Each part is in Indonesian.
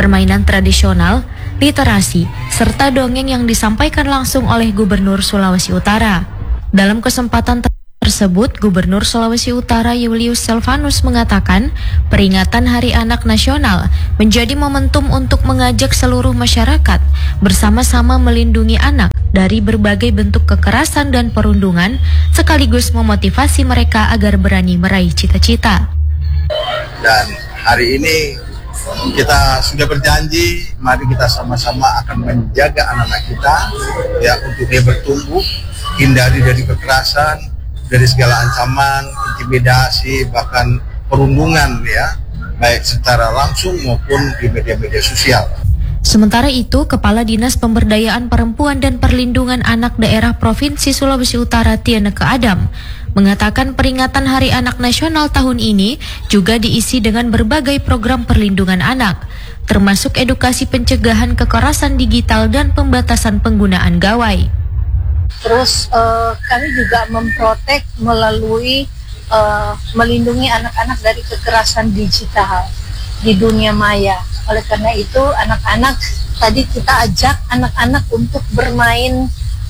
permainan tradisional, literasi, serta dongeng yang disampaikan langsung oleh Gubernur Sulawesi Utara. Dalam kesempatan tersebut, Gubernur Sulawesi Utara Julius Silvanus mengatakan peringatan Hari Anak Nasional menjadi momentum untuk mengajak seluruh masyarakat bersama-sama melindungi anak dari berbagai bentuk kekerasan dan perundungan, sekaligus memotivasi mereka agar berani meraih cita-cita. Dan hari ini kita sudah berjanji, mari kita sama-sama akan menjaga anak-anak kita ya, untuk dia bertumbuh, hindari dari kekerasan, dari segala ancaman, intimidasi, bahkan perundungan ya, baik secara langsung maupun di media-media sosial. Sementara itu, Kepala Dinas Pemberdayaan Perempuan dan Perlindungan Anak Daerah Provinsi Sulawesi Utara Tieneke Adam mengatakan peringatan Hari Anak Nasional tahun ini juga diisi dengan berbagai program perlindungan anak, termasuk edukasi pencegahan kekerasan digital dan pembatasan penggunaan gawai. Terus kami juga memprotek melalui melindungi anak-anak dari kekerasan digital di dunia maya. Oleh karena itu anak-anak tadi kita ajak anak-anak untuk bermain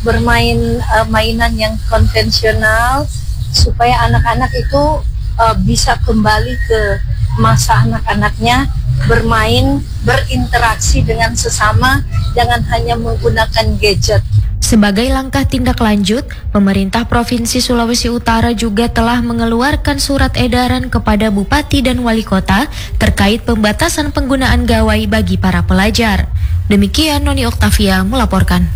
mainan yang konvensional supaya anak-anak itu bisa kembali ke masa anak-anaknya, bermain, berinteraksi dengan sesama, jangan hanya menggunakan gadget. Sebagai langkah tindak lanjut, pemerintah Provinsi Sulawesi Utara juga telah mengeluarkan surat edaran kepada Bupati dan Wali Kota terkait pembatasan penggunaan gawai bagi para pelajar. Demikian Noni Oktavia melaporkan.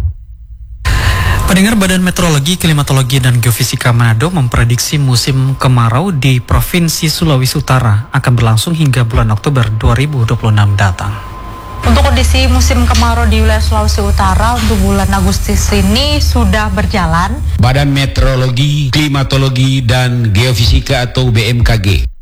Pendengar, Badan Meteorologi, Klimatologi, dan Geofisika Manado memprediksi musim kemarau di Provinsi Sulawesi Utara akan berlangsung hingga bulan Oktober 2026 datang. Untuk kondisi musim kemarau di wilayah Sulawesi Utara untuk bulan Agustus ini sudah berjalan. Badan Meteorologi, Klimatologi, dan Geofisika atau BMKG